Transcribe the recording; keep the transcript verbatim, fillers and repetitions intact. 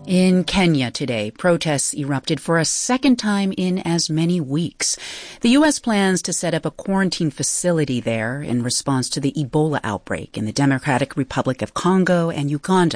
In Kenya today, protests erupted for a second time in as many weeks. The U S plans to set up a quarantine facility there in response to the Ebola outbreak in the Democratic Republic of Congo and Uganda.